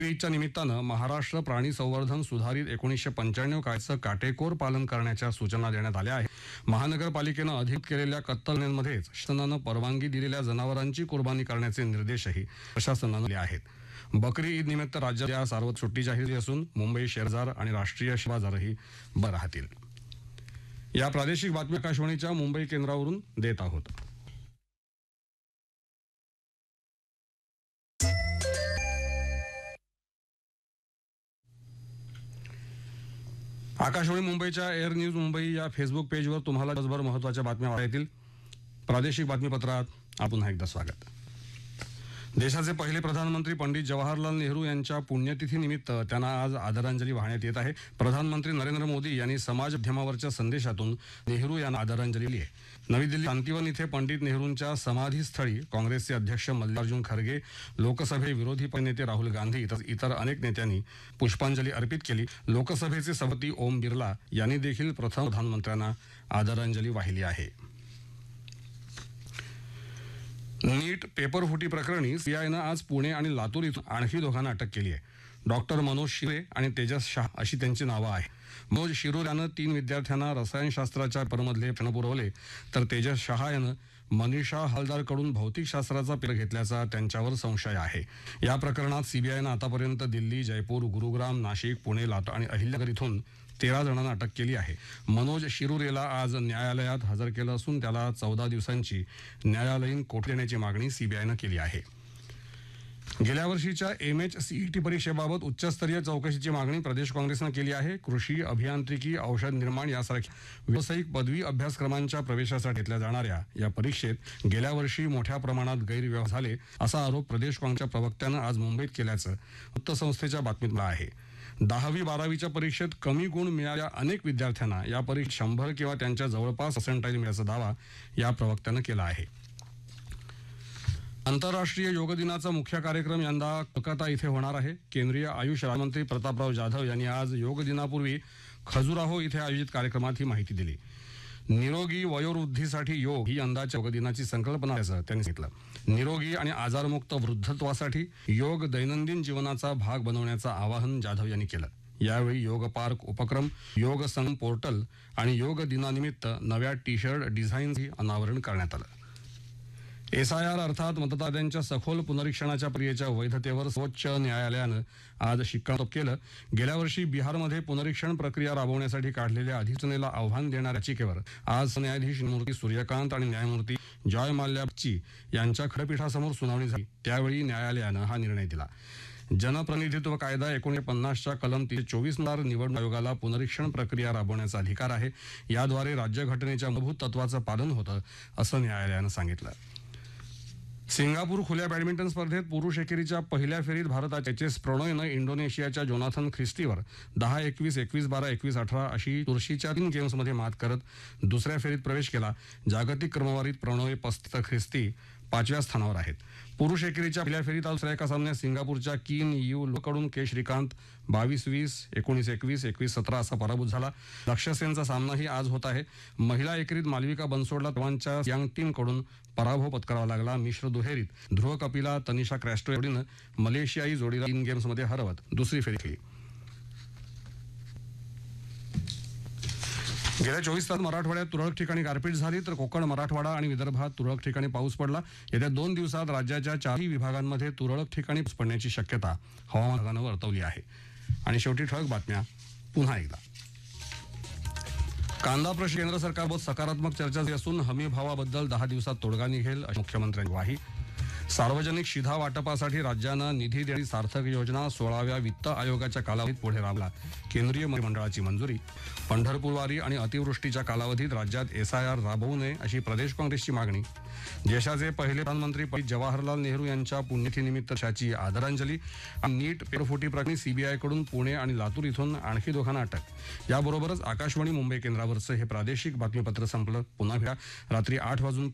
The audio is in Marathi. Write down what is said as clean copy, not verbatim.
ईदच्या निमित्तानं महाराष्ट्र प्राणी संवर्धन सुधारित 1995 कायद्याचं काटेकोर पालन करण्याच्या सूचना देण्यात आल्या आहेत। महानगरपालिकेनं अधिकृत केलेल्या कत्तलनेमध्येच शासनानं परवानगी दिलेल्या जनावरांची कुर्बानी करण्याचे निर्देशही प्रशासनानं दिले आहेत। बकरी ईद निमित्त राज्यात सार्वत्रिक सुट्टी जाहीर झाली असून मुंबई शेअर बाजार आणि राष्ट्रीय शेअर बाजारही बंद राहतील। या प्रादेशिक बातम्या आकाशवाणीच्या मुंबई केंद्रावरून देत आहोत। आकाशवाणी मुंबईच्या एअर न्यूज मुंबई या फेसबुक पेजवर तुम्हाला दिवसभर महत्त्वाच्या बातम्या वाचता येतील। प्रादेशिक बातमीपत्रात पुन्हा एकदा स्वागत। देशाचे पहिले प्रधानमंत्री पंडित जवाहरलाल नेहरू यांच्या पुण्यतिथीनिमित्त त्यांना आज आदरांजली वाहण्यात येत आहे। प्रधानमंत्री नरेंद्र मोदी यांनी समाज माध्यमावरच्या संदेशातून नेहरू यांना आदरांजली दिली आहे। नवी दिल्ली शांतिवन इथे पंडित नेहरूंच्या समाधीस्थळी काँग्रेसचे अध्यक्ष मल्लिकार्जुन खरगे, लोकसभे विरोधी पक्षनेते राहुल गांधी तसंच इतर अनेक नेत्यांनी पुष्पांजली अर्पित केली। लोकसभेचे सभापती ओम बिर्ला यांनी देखील प्रथम प्रधानमंत्र्यांना आदरांजली वाहिली आहे। नीट पेपर फुटी प्रकरणी सीआयनं आज पुणे आणि लातूर इथून आणखी दोघांना अटक केली आहे। डॉक्टर मनोज शिरे आणि तेजस शाह अशी त्यांची नावं आहेत। मनोज शिरूर यानं 3 विद्यार्थ्यांना रसायनशास्त्राच्या पेपरमधले प्रश्न पुरवले, तर तेजस शाह यानं मनीषा हलदारकडून भौतिकशास्त्राचा पेपर घेतल्याचा त्यांच्यावर संशय आहे। या प्रकरणात सीबीआयनं आतापर्यंत दिल्ली, जयपूर, गुरुग्राम, नाशिक, पुणे, लातूर आणि अहिल्यानगर इथून 13 जणांना अटक केली आहे। मनोज शिरूर याला आज न्यायालयात हजर केलं असून त्याला 14 दिवसांची न्यायालयीन कोठडी देण्याची मागणी सीबीआयनं केली आहे। गेल्या वर्षीच्या MHCET परीक्षेबाबत उच्चस्तरीय चौकशीची मागणी प्रदेश काँग्रेसनं केली आहे। कृषी, अभियांत्रिकी, औषध निर्माण यासारख्या व्यावसायिक पदवी अभ्यासक्रमांच्या प्रवेशासाठी घेतल्या जाणाऱ्या या परीक्षेत गेल्या वर्षी मोठ्या प्रमाणात गैरव्यवहार झाले असा आरोप प्रदेश काँग्रेसच्या प्रवक्त्यानं आज मुंबईत केल्याचं वृत्तसंस्थेच्या बातमीत म्हटलं आहे। 10वी-12वीच्या परीक्षेत कमी गुण मिळालेल्या अनेक विद्यार्थ्यांना या परीक्षेत 100 किंवा त्यांच्या जवळपास पर्सेंटाइल मिळाल्याचा दावा या प्रवक्त्यानं केला आहे। आंतरराष्ट्रीय योग दिनाचा मुख्य कार्यक्रम यंदा कोलकाता इथे होणार आहे। केंद्रीय आयुष राज्यमंत्री प्रतापराव जाधव यांनी आज योग दिनापूर्वी खजुराहो इथे आयोजित कार्यक्रमात ही माहिती दिली। निरोगी वयोवृद्धीसाठी योग ही यंदाच्या योग दिनाची संकल्पना असल्याचं त्यांनी सांगितलं। निरोगी आणि आजारमुक्त वृद्धत्वासाठी योग दैनंदिन जीवनाचा भाग बनवण्याचं आवाहन जाधव यांनी केलं। यावेळी योग पार्क उपक्रम, योग संगम पोर्टल आणि योग दिनानिमित्त नव्या टी-शर्ट डिझाईनही अनावरण करण्यात आलं। SIR अर्थात मतदारांच्या सखोल पुनरीक्षणाच्या प्रक्रियेच्या वैधतेवर सर्वोच्च न्यायालयानं आज शिक्कामोर्तब केलं। गेल्या वर्षी बिहारमध्ये पुनरीक्षण प्रक्रिया राबवण्यासाठी काढलेल्या अधिसूचनेला आव्हान देणाऱ्या याचिकेवर आज न्यायाधीश न्यायमूर्ती सूर्यकांत आणि न्यायमूर्ती जॉय माल्या बच्ची यांच्या खंडपीठासमोर सुनावणी झाली। त्यावेळी न्यायालयानं हा निर्णय दिला। जनप्रतिनिधित्व कायदा 1950च्या कलम 324 नुसार निवडणूक आयोगाला पुनरीक्षण प्रक्रिया राबवण्याचा अधिकार आहे। याद्वारे राज्यघटनेच्या मूलभूत तत्वाचं पालन होतं असं न्यायालयानं सांगितलं। सिंगापूर खुल्या बॅडमिंटन स्पर्धेत पुरुष एकेरीच्या पहिल्या फेरीत भारताच्या HS प्रणॉयनं इंडोनेशियाच्या जोनाथन ख्रिस्तीवर 10-21, 21-12, 21-18 अशी चुरशीच्या 3 गेम्समध्ये मात करत दुसऱ्या फेरीत प्रवेश केला। जागतिक क्रमवारीत प्रणॉय 35 तर ख्रिस्ती 5व्या स्थानावर आहेत। पुरुष एकेरीच्या पहिल्या फेरीत आज दुसऱ्या एका सामन्यात सिंगापूरच्या किन यू कडून के श्रीकांत 22-20, 19-21, 21-17 असा पराभूत झाला। लक्ष्य सेनचा सामनाही आज होत आहे। महिला एकेरीत मालविका बनसोडला तवानच्या यांग टीमकडून पराभव पत्करावा लागला। मिश्र दुहेरीत ध्रुव कपिला, तनिषा क्रॅस्टो जोडीनं मलेशियाई जोडीला 3 गेम्समध्ये हरवत दुसरी फेरी खेळली। गेल्या 24 तासात मराठवाड्यात तुरळक ठिकाणी गारपीट झाली, तर कोकण, मराठवाडा आणि विदर्भात तुरळक ठिकाणी पाऊस पडला। येत्या 2 दिवसात राज्याच्या 4ही विभागांमध्ये तुरळक ठिकाणी पाऊस पडण्याची शक्यता हवामान विभागानं वर्तवली आहे। आणि शेवटी ठळक बातम्या पुन्हा एकदा। कांदा प्रश्न केंद्र सरकारसोबत सकारात्मक चर्चा झाली असून हमी भावाबद्दल 10 दिवसात तोडगा निघेल अशी मुख्यमंत्र्यांची ग्वाही। सार्वजनिक शिधा वाटपासाठी राज्यांना निधी देणारी सार्थक योजना 16व्या वित्त आयोगाच्या कालावधीत पुढे राबला, केंद्रीय मंत्रिमंडळाची मंजुरी। पंढरपूरवारी आणि अतिवृष्टीच्या कालावधीत राज्यात SIR राबवू नये अशी प्रदेश काँग्रेसची मागणी। देशाचे पहिले प्रधानमंत्री पंडित जवाहरलाल नेहरू यांच्या पुण्यतिथीनिमित्त देशाची आदरांजली। नीट पेपरफुटी प्रकरणी सीबीआयकडून पुणे आणि लातूर इथून आणखी दोघांना अटक। याबरोबरच आकाशवाणी मुंबई केंद्रावरचं हे प्रादेशिक बातमीपत्र संपलं। पुन्हा भेटा रात्री 8 वाजून